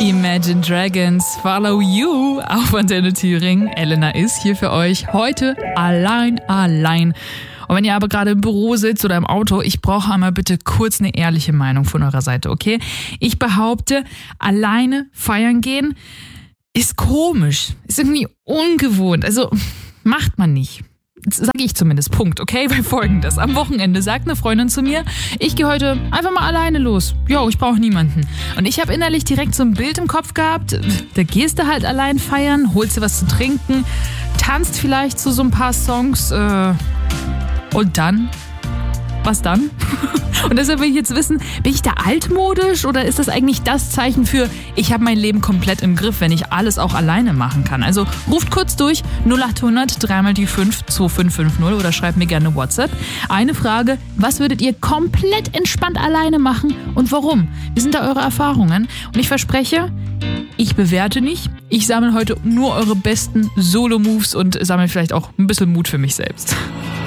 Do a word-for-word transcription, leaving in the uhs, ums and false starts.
Imagine Dragons, Follow You auf Antenne Thüringen. Elena ist hier für euch heute allein, allein. Und wenn ihr aber gerade im Büro sitzt oder im Auto, ich brauche einmal bitte kurz eine ehrliche Meinung von eurer Seite, okay? Ich behaupte, alleine feiern gehen ist komisch, ist irgendwie ungewohnt, also macht man nicht. Sage ich zumindest, Punkt, okay? Weil folgendes, am Wochenende sagt eine Freundin zu mir, ich gehe heute einfach mal alleine los. Jo, ich brauche niemanden. Und ich habe innerlich direkt so ein Bild im Kopf gehabt, da gehst du halt allein feiern, holst dir was zu trinken, tanzt vielleicht zu so ein paar Songs, äh, und dann? Was dann? Und deshalb will ich jetzt wissen, bin ich da altmodisch oder ist das eigentlich das Zeichen für, ich habe mein Leben komplett im Griff, wenn ich alles auch alleine machen kann? Also ruft kurz durch null acht hundert drei mal die fünf zwei fünf fünf null oder schreibt mir gerne WhatsApp. Eine Frage, was würdet ihr komplett entspannt alleine machen und warum? Wie sind da eure Erfahrungen? Und ich verspreche, ich bewerte nicht. Ich sammle heute nur eure besten Solo-Moves und sammle vielleicht auch ein bisschen Mut für mich selbst.